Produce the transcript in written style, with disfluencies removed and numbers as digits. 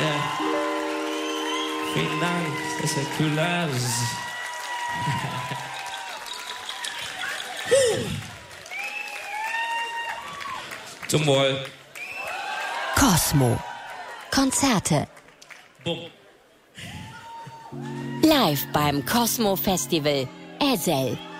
Ja. Vielen Dank, das ist cool. Zum Wohl. Cosmo. Konzerte. Bumm. Live beim Cosmo Festival. Ezel.